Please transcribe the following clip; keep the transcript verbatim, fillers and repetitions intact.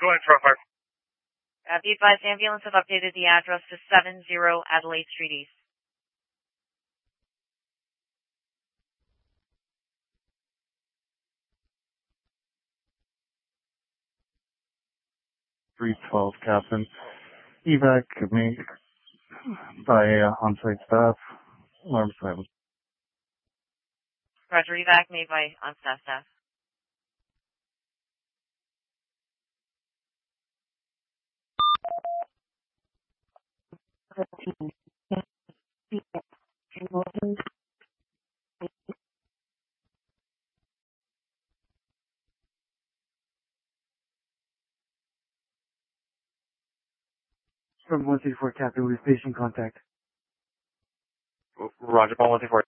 Go ahead, Trump. Uh, be advised, ambulance have updated the address to seven zero Adelaide Street East. three twelve, Captain. Evac made by uh, on-site staff. Alarm silent. Roger, evac made by on-staff staff. From one three four, Captain, with patient contact. Roger, one one three four.